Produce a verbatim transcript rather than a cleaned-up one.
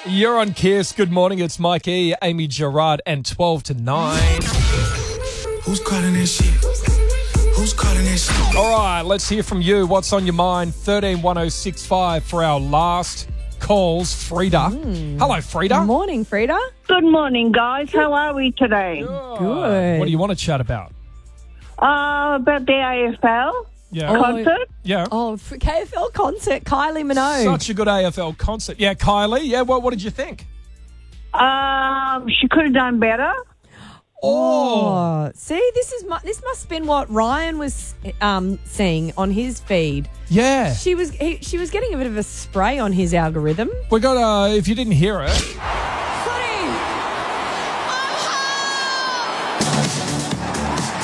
You're on Kiss. Good morning. It's Mike E, Amy Gerard, and twelve to nine. Who's calling that shit? Who's calling that shit? All right, let's hear from you. What's on your mind? thirteen one oh six five for our last calls. Frida. Mm. Hello, Frida. Morning, Frida. Good morning, guys. How are we today? Good. What do you want to chat about? Uh, about the A F L Yeah. Oh, concert. Yeah. Oh, for K F L concert, Kylie Minogue. Such a good A F L concert. Yeah, Kylie. Yeah, what, what did you think? Um, she could have done better. Oh, see, this is mu- this must have been what Ryan was um, seeing on his feed. Yeah. She was he, she was getting a bit of a spray on his algorithm. We got, uh, if you didn't hear it,